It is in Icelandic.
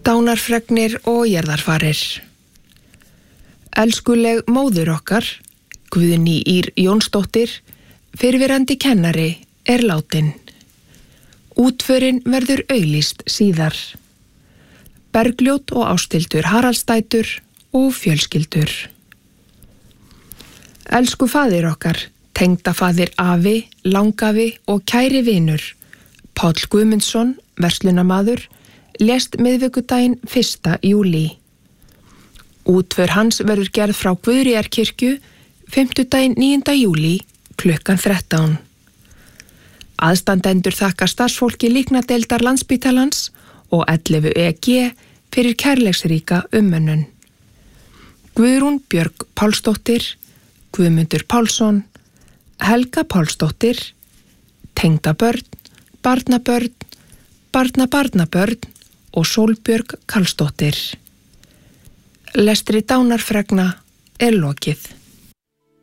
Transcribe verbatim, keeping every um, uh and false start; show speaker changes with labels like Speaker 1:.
Speaker 1: Dánarfregnir og jarðarfarir. Elskuleg móður okkar, Guðný Ýr Jónsdóttir, fyrrverandi kennari, er látin. Útförin verður auglýst síðar. Bergljót og Ásthildur Haraldsdætur og fjölskyldur. Elsku faðir okkar, tengdafaðir afi, langafi og kæri vinur, Páll Guðmundsson, verslunarmaður, lést miðvikudaginn fyrsta júlí. Útför hans verður gerð frá Guðríðarkirkju fimmtudaginn níunda júlí klukkan þrettán. Aðstandendur þakka starfsfólki líknadeildar Landspítalans og ellefu E G fyrir kærleiksríka umönnun. Guðrún Björg Pálsdóttir, Guðmundur Pálsson, Helga Pálsdóttir, tengdabörn, barnabörn, barnabarnabörn og Sólbjörg Karlsdóttir. Lestri dánarfregna er lokið.